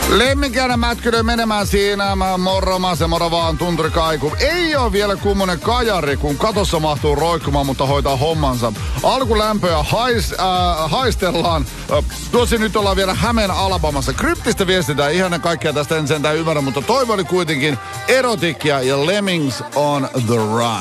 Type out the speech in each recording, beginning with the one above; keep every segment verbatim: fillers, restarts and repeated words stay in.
Lemminkäänä mätkylöi menemään siinä, moroma, se moro vaan tunturi kaiku. Ei ole vielä kummonen kajari, kun katossa mahtuu roikkumaan, mutta hoitaa hommansa. Alkulämpöä hais, äh, haistellaan. Äh, Tuossa nyt ollaan vielä Hämeen Alabamassa. Kryptistä viestitään, ihan kaikkea tästä en sentään ymmärrä, mutta toivo oli kuitenkin erotiikkia ja Lemmings on the run.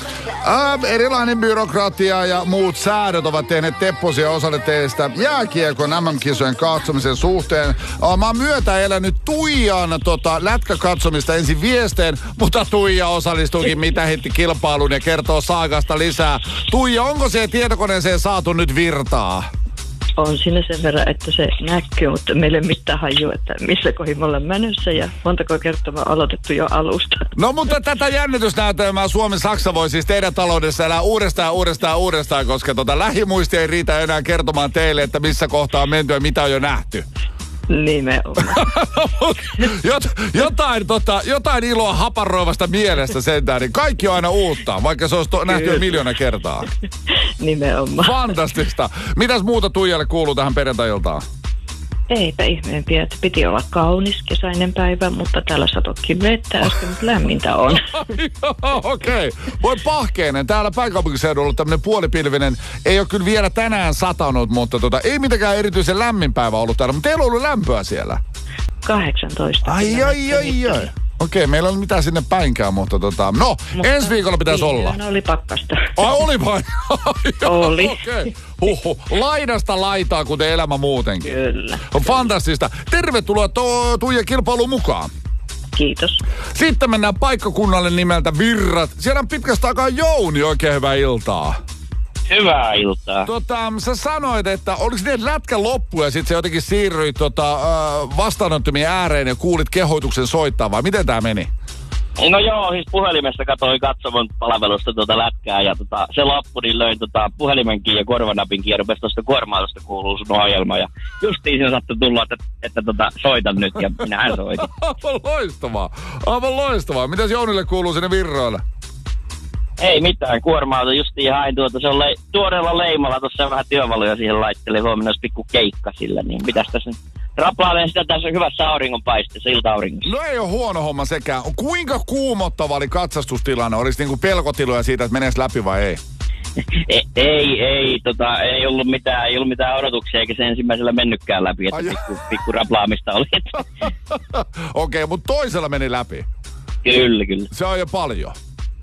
Äh, erilainen byrokratia ja muut säädöt ovat tehneet tepposia osalle teistä jääkiekon M M-kisojen katsomisen suhteen. Äh, mä oon myötä elänyt Tuijan tota, lätkäkatsomista ensin viesteen, mutta Tuija osallistuukin mitä hitti kilpailuun ja kertoo saagasta lisää. Tuija, onko se tietokoneeseen saatu nyt virtaa? On siinä sen verran, että se näkyy, mutta meillä ei mitään hajua, että missä kohin me ollaan menossa ja montako kertaa on aloitettu jo alusta. No mutta tätä jännitysnäytelmää Suomi-Saksa voi siis teidän taloudessa elää uudestaan, uudestaan, uudestaan, koska tota lähimuisti ei riitä enää kertomaan teille, että missä kohtaa on menty ja mitä on jo nähty. Nimenomaan. Jot, jotain, tota, jotain iloa haparoivasta mielestä sentään, niin kaikki on aina uutta, vaikka se olisi to, nähty jo miljoona kertaa. Nimenomaan. Fantastista. Mitäs muuta Tuijalle kuuluu tähän perjantai-iltaan? Eipä ihmeempiä, että piti olla kaunis kesäinen päivä, mutta täällä satokin vettä äsken, mutta lämmintä on. Okei. Okay. Voi pahkeinen. Täällä pääkaupunkiseudulla on ollut tämmöinen puolipilvinen. Ei ole kyllä vielä tänään satanut, mutta tota, ei mitenkään erityisen lämmin päivä ollut täällä. Mutta teillä on ollut lämpöä siellä. kahdeksantoista. Ai, ai, ai, ai. Okei, meillä on mitään sinne päinkään, mutta tota, no, mutta ensi viikolla pitäisi olla. oli pakkasta. Ai, oli vai? Oli. Okei. Okay. Huhhuh. Laidasta laitaa, kuten elämä muutenkin. Kyllä. On fantastista. Tervetuloa to- Tuija kilpailuun mukaan. Kiitos. Sitten mennään paikkakunnalle nimeltä Virrat. Siellä on pitkästä aikaa Jouni, oikein hyvää iltaa. Hyvää iltaa. Tota, sä sanoit, että oliko ne lätkän loppu ja sit sä jotenkin siirryit tota, äh, vastaanottimien ääreen ja kuulit kehoituksen soittaa, vai miten tää meni? No joo, siis puhelimesta katsoin katsomon palvelusta tuota lätkää ja tota, se loppu, niin löin tota puhelimenkin ja korvanapinkin ja rupesi tuosta kuorma-autosta kuuluu sun ohjelma. Ja justiin siinä sattui tulla, että, että tota, soitan nyt ja minähän soitin. Aivan loistavaa, aivan loistavaa. Mitäs Jounille kuuluu sinne Virroille? Ei mitään, kuorma-auto justiin hain tuota, se on le- tuoreella leimalla, tuossa vähän työvaloja siihen laittelin, huomenna olisi pikku keikka sillä, niin mitäs tässä nyt rapailen sitä tässä hyvässä auringonpaisteessa, ilta-auringossa. No ei ole huono homma sekään. Kuinka kuumottava oli katsastustilanne? Olis niinku pelkotiloja siitä, että menes läpi vai ei? ei, ei, ei, tota, ei ollut mitään, ei ollut mitään odotuksia, eikä se ensimmäisellä mennytkään läpi, että pikku, pikku raplaamista oli. Okei, okay, mutta toisella meni läpi. Kyllä, kyllä. Se on jo paljon.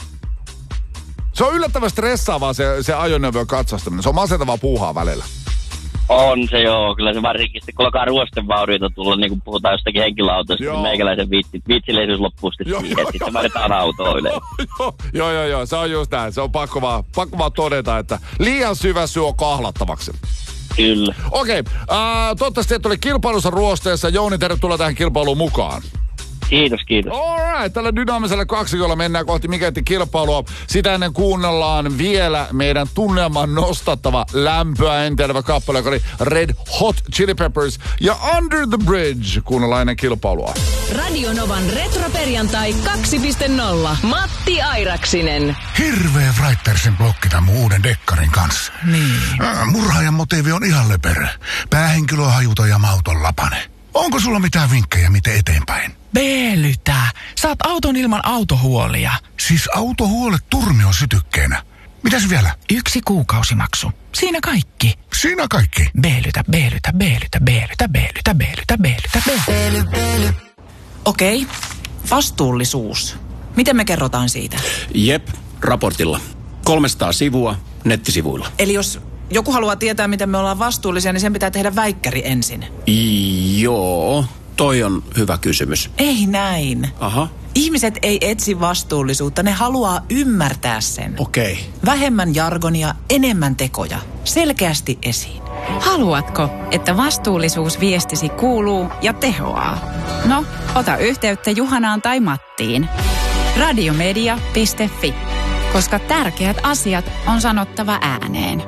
Se on yllättävän stressaavaa se, se ajoneuvojen katsastaminen. Se on masentavaa puuhaa välillä. On se joo. Kyllä se varsinkin sitten, kun alkaa ruostevaurioita tulla, niin kun puhutaan jostakin henkilöautoista, niin meikäläisen viitsi, viitsileisyys loppuu sitten siihen, että sitten vaihdetaan autoa yleensä. Joo, joo, joo. Se on just näin. Se on pakko vaan, pakko vaan todeta, että liian syvä syö on kahlattavaksi. Kyllä. Okei. Okay. Uh, toivottavasti et ole kilpailussa ruosteessa. Jouni, tervetuloa tähän kilpailuun mukaan. Kiitos, kiitos. Alright, tällä dynaamisella kaksikolla mennään kohti mikäti kilpailua. Sitä ennen kuunnellaan vielä meidän tunnelman nostattava lämpöä entelevä kappale, joka oli Red Hot Chili Peppers ja Under the Bridge. Kuunnellaan ennen kilpailua. Radio Novan retroperjantai kaksi piste nolla. Matti Airaksinen. Hirveä Writersin blokki tämän uuden dekkarin kanssa. Niin. Äh, murhaajan motiivi on ihan löperö. Päähenkilö on hajuton ja mauton lapane. Onko sulla mitään vinkkejä, miten eteenpäin? Beelytä. Saat auton ilman autohuolia. Siis autohuolet turmion sytykkeenä. Mitäs vielä? Yksi kuukausimaksu. Siinä kaikki. Siinä kaikki? Beelytä, beelytä, beelytä, beelytä, beelytä, beelytä, beelytä, beely, beely. Okei. Vastuullisuus. Miten me kerrotaan siitä? Jep, raportilla. kolmesataa sivua nettisivuilla. Eli jos joku haluaa tietää, miten me ollaan vastuullisia, niin sen pitää tehdä väikkäri ensin. Joo, toi on hyvä kysymys. Ei näin. Aha. Ihmiset ei etsi vastuullisuutta, ne haluaa ymmärtää sen. Okei. Okay. Vähemmän jargonia, enemmän tekoja. Selkeästi esiin. Haluatko, että vastuullisuus viestisi kuuluu ja tehoaa? No, ota yhteyttä Juhanaan tai Mattiin. radiomedia piste fi, koska tärkeät asiat on sanottava ääneen.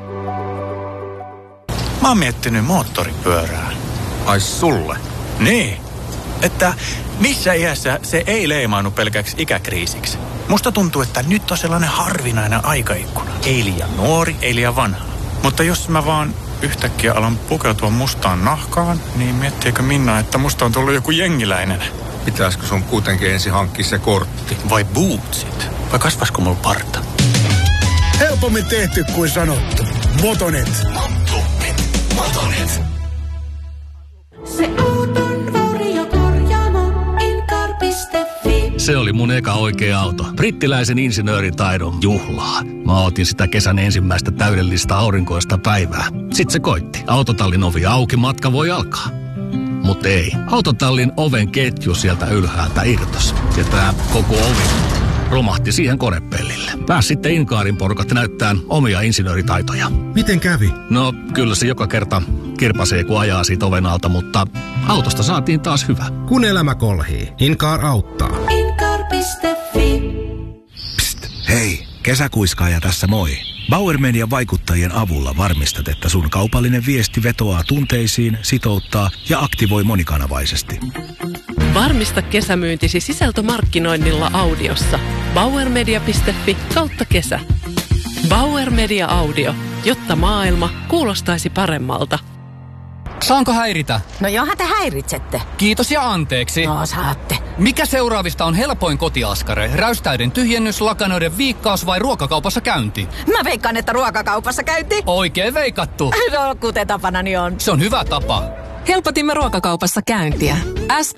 Mä oon miettinyt moottoripyörää. Ai sulle? Niin, että missä iässä se ei leimaannu pelkäksi ikäkriisiksi. Musta tuntuu, että nyt on sellainen harvinainen aikaikkuna. Ei liian nuori, ei liian vanha. Mutta jos mä vaan yhtäkkiä alan pukeutua mustaan nahkaan, niin miettiikö Minna, että musta on tullut joku jengiläinen? Pitäisikö sun kuitenkin ensin hankkia se kortti? Vai bootsit? Vai kasvasko mulla parta? Helpommin tehty kuin sanottu. Motonet. Motonet. Motonet. Se auton varjokorjaamo Incar piste fi. Se oli mun eka oikea auto. Brittiläisen insinööritaidon juhlaa. Mä otin sitä kesän ensimmäistä täydellistä aurinkoista päivää. Sitten se koitti. Autotallin ovi auki, matka voi alkaa. Mutta ei. Autotallin oven ketju sieltä ylhäältä irtos. Ja tää koko ovi romahti siihen konepellille. Pääs sitten Incaarin porukat näyttää omia insinööritaitoja. Miten kävi? No, kyllä se joka kerta kirpasee, kun ajaa siitä oven alta, mutta autosta saatiin taas hyvä. Kun elämä kolhii, Incar auttaa. Incar piste fi. Psst, hei, kesäkuiskaaja tässä moi. Bauer Median vaikuttajien avulla varmistat, että sun kaupallinen viesti vetoaa tunteisiin, sitouttaa ja aktivoi monikanavaisesti. Varmista kesämyyntisi sisältömarkkinoinnilla audiossa. bauermedia piste fi kautta kesä. Bauer Media Audio, jotta maailma kuulostaisi paremmalta. Saanko häiritä? No johan te häiritsette. Kiitos ja anteeksi. No saatte. Mikä seuraavista on helpoin kotiaskare? Räystäiden tyhjennys, lakanoiden viikkaus vai ruokakaupassa käynti? Mä veikkaan, että ruokakaupassa käynti. Oikein veikattu. No kuten tapanani on. Se on hyvä tapa. Helpotimme ruokakaupassa käyntiä. S